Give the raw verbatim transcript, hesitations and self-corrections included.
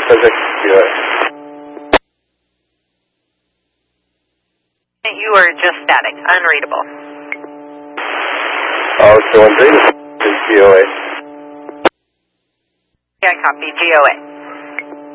subject, G O A. You are just static, unreadable. Oh, two one three, this is G O A. Yeah, copy, G O A.